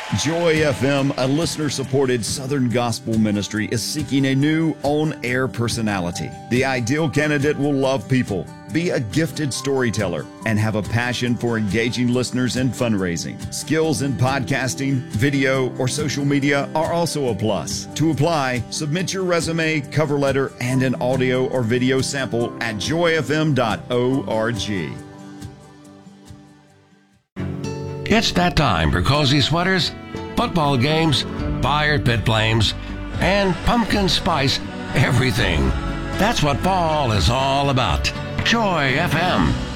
Joy FM, a listener-supported Southern gospel ministry, is seeking a new on-air personality. The ideal candidate will love people, be a gifted storyteller, and have a passion for engaging listeners in fundraising. Skills in podcasting, video, or social media are also a plus. To apply, submit your resume, cover letter, and an audio or video sample at joyfm.org. It's that time for cozy sweaters, football games, fire pit flames, and pumpkin spice everything. That's what fall is all about. Joy FM.